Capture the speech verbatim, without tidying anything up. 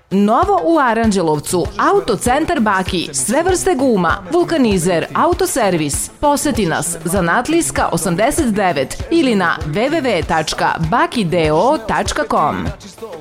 Novo u Aranđelovcu, Autocentar Baki, sve vrste guma, vulkanizer, autoservis. Poseti nas, Zanatlijska osamdeset devet ili na w w w tačka bakideo tačka com.